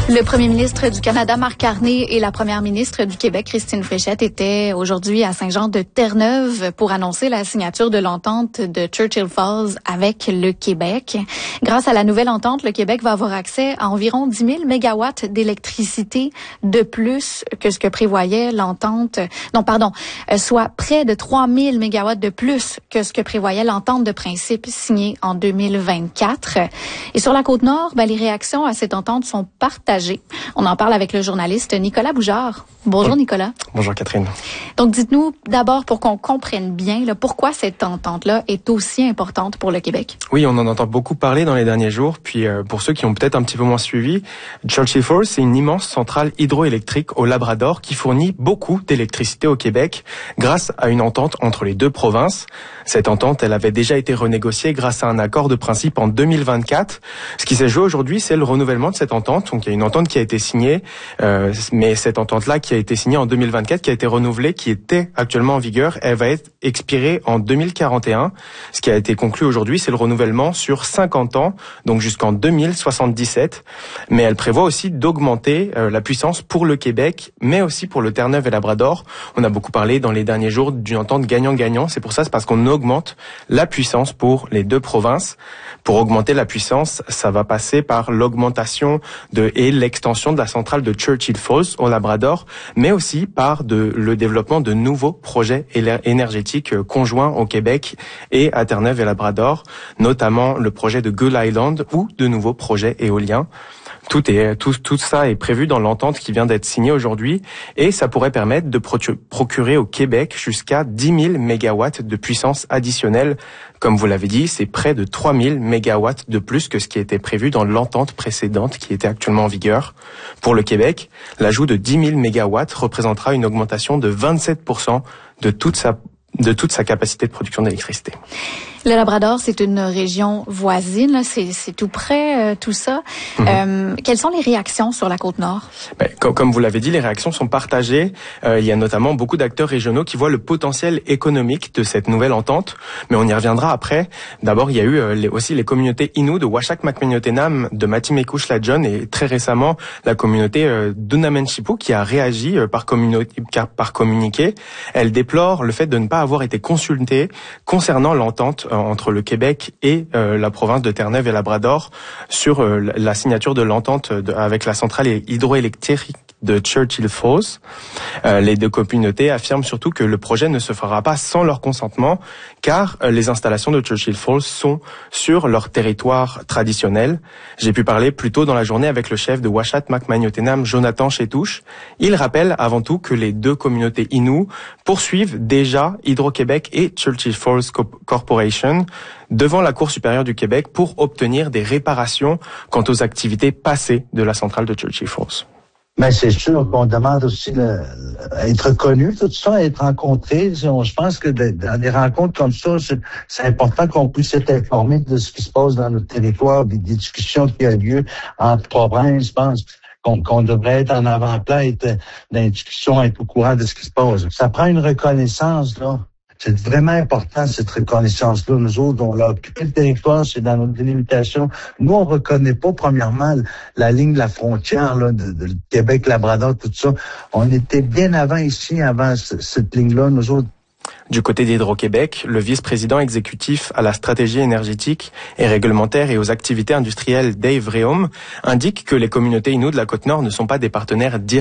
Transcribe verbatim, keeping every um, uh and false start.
Le premier ministre du Canada, Marc Carney, et la première ministre du Québec, Christine Fréchette, étaient aujourd'hui à Saint-Jean-de-Terre-Neuve pour annoncer la signature de l'entente de Churchill Falls avec le Québec. Grâce à la nouvelle entente, le Québec va avoir accès à environ dix mille mégawatts d'électricité de plus que ce que prévoyait l'entente, non pardon, soit près de trois mille mégawatts de plus que ce que prévoyait l'entente de principe signée en deux mille vingt-quatre. Et sur la Côte-Nord, ben, les réactions à cette entente sont partagées. On en parle avec le journaliste Nicolas Boujard. Bonjour Nicolas. Bonjour Catherine. Donc dites-nous d'abord pour qu'on comprenne bien là, pourquoi cette entente-là est aussi importante pour le Québec. Oui, on en entend beaucoup parler dans les derniers jours. Puis euh, pour ceux qui ont peut-être un petit peu moins suivi, Churchill Falls, c'est une immense centrale hydroélectrique au Labrador qui fournit beaucoup d'électricité au Québec grâce à une entente entre les deux provinces. Cette entente, elle avait déjà été renégociée grâce à un accord de principe en deux mille vingt-quatre. Ce qui s'est joué aujourd'hui, c'est le renouvellement de cette entente. Donc il y a une entente qui a été signée, euh, mais cette entente-là qui a été signée en deux mille vingt-quatre, qui a été renouvelée, qui était actuellement en vigueur, elle va être expirée en deux mille quarante et un. Ce qui a été conclu aujourd'hui, c'est le renouvellement sur cinquante ans, donc jusqu'en deux mille soixante-dix-sept. Mais elle prévoit aussi d'augmenter euh, la puissance pour le Québec, mais aussi pour le Terre-Neuve et Labrador. On a beaucoup parlé dans les derniers jours d'une entente gagnant-gagnant. C'est pour ça, c'est parce qu'on augmente la puissance pour les deux provinces. Pour augmenter la puissance, ça va passer par l'augmentation de et l'extension de la centrale de Churchill Falls au Labrador, mais aussi par de, le développement de nouveaux projets énergétiques conjoints au Québec et à Terre-Neuve et Labrador, notamment le projet de Gull Island ou de nouveaux projets éoliens. Tout est tout tout ça est prévu dans l'entente qui vient d'être signée aujourd'hui et ça pourrait permettre de procurer au Québec jusqu'à dix mille mégawatts de puissance additionnelle. Comme vous l'avez dit, c'est près de trois mille mégawatts de plus que ce qui était prévu dans l'entente précédente qui était actuellement en vigueur. Pour le Québec, l'ajout de dix mille mégawatts représentera une augmentation de vingt-sept pour cent de toute sa de toute sa capacité de production d'électricité. Le Labrador, c'est une région voisine, là, c'est, c'est tout près, euh, tout ça. Mm-hmm. Euh, quelles sont les réactions sur la Côte-Nord? Ben, comme, comme vous l'avez dit, les réactions sont partagées. Euh, il y a notamment beaucoup d'acteurs régionaux qui voient le potentiel économique de cette nouvelle entente, mais on y reviendra après. D'abord, il y a eu euh, les, aussi les communautés Innu de Washak-Makmenyotenam, de Matimekush-Lajon et très récemment la communauté euh, d'Unamenchipu qui a réagi euh, par, par communiqué. Elle déplore le fait de ne pas avoir été consultée concernant l'entente entre le Québec et euh, la province de Terre-Neuve et Labrador sur euh, la signature de l'entente de, avec la centrale hydroélectrique de Churchill Falls. Euh, les deux communautés affirment surtout que le projet ne se fera pas sans leur consentement, car euh, les installations de Churchill Falls sont sur leur territoire traditionnel. J'ai pu parler plus tôt dans la journée avec le chef de Washak-Makmenyotenam, Jonathan Chétouche. Il rappelle avant tout que les deux communautés Innu poursuivent déjà Hydro-Québec et Churchill Falls Corporation devant la Cour supérieure du Québec pour obtenir des réparations quant aux activités passées de la centrale de Churchill Falls. Mais c'est sûr qu'on demande aussi le, être connu, tout ça, être rencontré. Je pense que dans des rencontres comme ça, c'est, c'est important qu'on puisse être informé de ce qui se passe dans notre territoire, des, des discussions qui ont lieu entre provinces. Je pense qu'on, qu'on devrait être en avant-plan, être dans les discussions, être au courant de ce qui se passe. Ça prend une reconnaissance, là. C'est vraiment important, cette reconnaissance-là. Nous autres, on l'a occupé le territoire, c'est dans notre délimitation. Nous, on reconnaît pas, premièrement, la ligne de la frontière, là, de, de Québec-Labrador, tout ça. On était bien avant ici, avant c- cette ligne-là, nous autres. Du côté d'Hydro-Québec, le vice-président exécutif à la stratégie énergétique et réglementaire et aux activités industrielles Dave Réaume indique que les communautés Innu de la Côte-Nord ne sont pas des partenaires directs